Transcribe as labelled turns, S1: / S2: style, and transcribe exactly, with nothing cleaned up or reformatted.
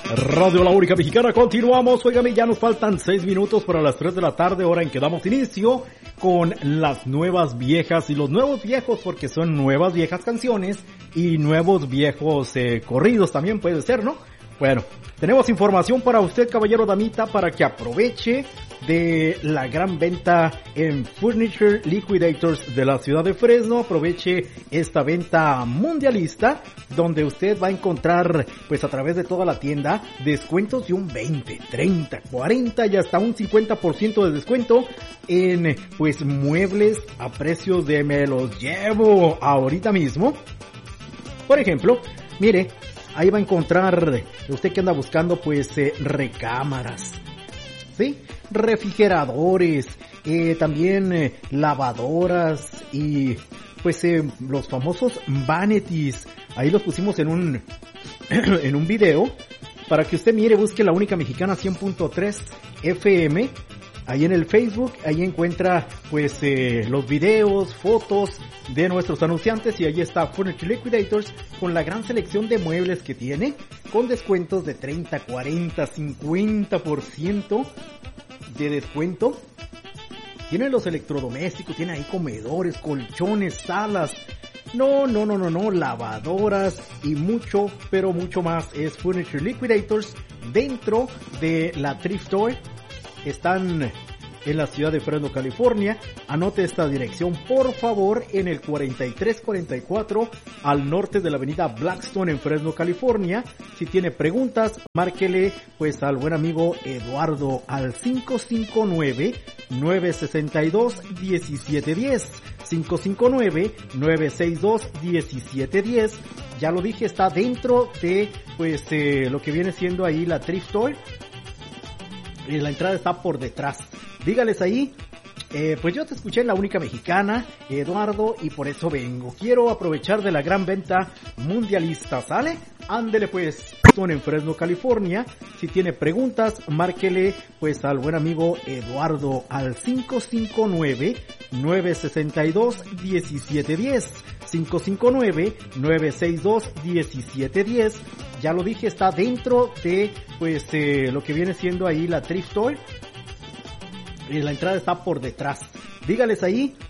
S1: Radio La Única Mexicana, continuamos. Óigame, ya nos faltan seis minutos para las tres de la tarde, hora en que damos inicio con las nuevas viejas y los nuevos viejos, porque son nuevas viejas canciones y nuevos viejos eh, corridos también puede ser, ¿no? Bueno, tenemos información para usted, caballero damita, para que aproveche de la gran venta en Furniture Liquidators de la ciudad de Fresno. Aproveche esta venta mundialista donde usted va a encontrar, pues a través de toda la tienda, descuentos de un veinte, treinta, cuarenta y hasta un cincuenta por ciento de descuento en, pues, muebles a precios de me los llevo ahorita mismo. Por ejemplo, mire, ahí va a encontrar, usted que anda buscando, pues, eh, recámaras, ¿sí? Refrigeradores, eh, también eh, lavadoras y, pues, eh, los famosos vanities. Ahí los pusimos en un, en un video para que usted mire, busque La Única Mexicana cien punto tres F M. Ahí en el Facebook, ahí encuentra, pues, eh, los videos, fotos de nuestros anunciantes, y ahí está Furniture Liquidators con la gran selección de muebles que tiene, con descuentos de treinta, cuarenta, cincuenta por ciento de descuento. Tiene los electrodomésticos, tiene ahí comedores, colchones, salas. No, no, no, no, no, lavadoras y mucho, pero mucho más es Furniture Liquidators dentro de la Thrift Store. Están en la ciudad de Fresno, California. Anote esta dirección, por favor, en el cuarenta y tres cuarenta y cuatro al norte de la avenida Blackstone en Fresno, California. Si tiene preguntas, márquele pues al buen amigo Eduardo al cinco cinco nueve, nueve seis dos, uno siete uno cero. cinco cinco nueve, nueve seis dos, uno siete uno cero. Ya lo dije, está dentro de pues eh, lo que viene siendo ahí la Thrift Store. Y la entrada está por detrás. Dígales ahí, eh, pues yo te escuché en La Única Mexicana, Eduardo, y por eso vengo. Quiero aprovechar de la gran venta mundialista, ¿sale? Ándele pues, son en Fresno, California. Si tiene preguntas, márquele pues al buen amigo Eduardo al cinco cinco nueve, nueve seis dos, uno siete uno cero. cinco cinco nueve, nueve seis dos, uno siete uno cero. Ya lo dije, está dentro de pues eh, lo que viene siendo ahí la Thrift Store. Y la entrada está por detrás. Dígales ahí,